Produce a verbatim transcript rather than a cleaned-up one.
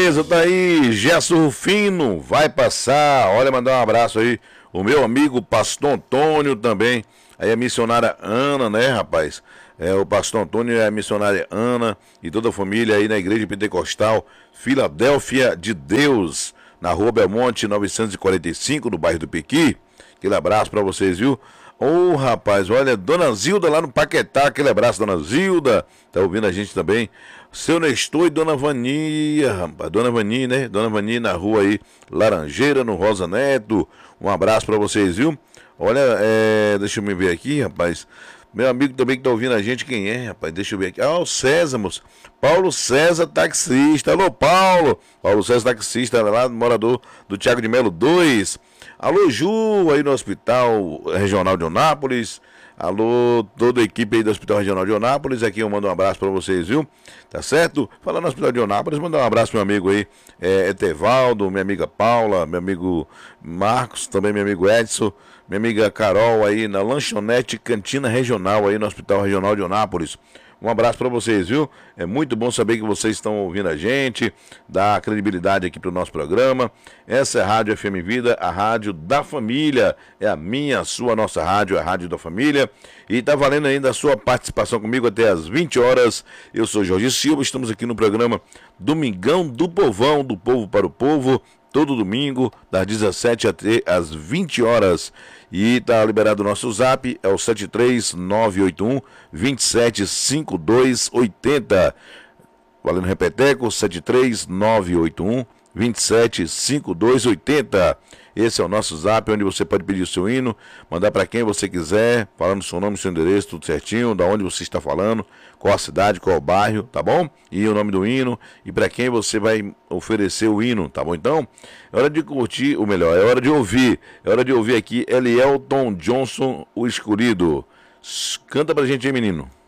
beleza, tá aí, Gerson Rufino, vai passar, olha, mandar um abraço aí, o meu amigo Pastor Antônio também, aí a missionária Ana, né, rapaz, é, o Pastor Antônio e a missionária Ana e toda a família aí na Igreja Pentecostal Filadélfia de Deus, na Rua Belmonte novecentos e quarenta e cinco, no bairro do Pequi. Aquele abraço pra vocês, viu? Ô, oh, rapaz, olha, Dona Zilda lá no Paquetá, aquele abraço, Dona Zilda, tá ouvindo a gente também. Seu Nestor e Dona Vania, rapaz, Dona Vania, né? Dona Vania na rua aí, Laranjeira, no Rosa Neto. Um abraço pra vocês, viu? Olha, é, deixa eu me ver aqui, rapaz. Meu amigo também que tá ouvindo a gente, quem é, rapaz? Deixa eu ver aqui. Ah, o César, moço. Paulo César, taxista. Alô, Paulo. Paulo César, taxista, lá, morador do Tiago de Melo dois. Alô, Ju, aí no Hospital Regional de Onápolis. Alô, toda a equipe aí do Hospital Regional de Onápolis. Aqui eu mando um abraço pra vocês, viu? Tá certo? Falando no Hospital de Onápolis, mandar um abraço pro meu amigo aí, é, Etevaldo, minha amiga Paula, meu amigo Marcos, também meu amigo Edson, minha amiga Carol aí na Lanchonete Cantina Regional aí no Hospital Regional de Onápolis. Um abraço para vocês, viu? É muito bom saber que vocês estão ouvindo a gente, dá credibilidade aqui pro nosso programa. Essa é a Rádio F M Vida, a rádio da família. É a minha, a sua, a nossa rádio, a rádio da família. E tá valendo ainda a sua participação comigo até às vinte horas. Eu sou Jorge Silva, estamos aqui no programa Domingão do Povão, do Povo para o Povo. Todo domingo, das dezessete até às vinte horas. E tá liberado o nosso zap, é o sete três nove oito um, dois sete cinco dois oito zero. Valendo repeteco, sete três nove oito um, dois sete cinco dois oito zero. Esse é o nosso zap, onde você pode pedir o seu hino, mandar para quem você quiser, falando seu nome, seu endereço, tudo certinho, da onde você está falando, qual a cidade, qual o bairro, tá bom? E o nome do hino, e para quem você vai oferecer o hino, tá bom? Então, é hora de curtir, ou melhor, é hora de ouvir, é hora de ouvir aqui Elielton Johnson, o Escolhido. Canta pra gente aí, menino.